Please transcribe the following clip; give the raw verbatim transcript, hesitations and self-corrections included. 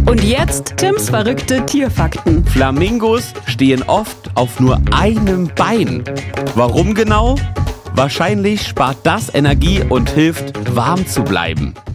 Und jetzt Tims verrückte Tierfakten. Flamingos stehen oft auf nur einem Bein. Warum genau? Wahrscheinlich spart das Energie und hilft, warm zu bleiben.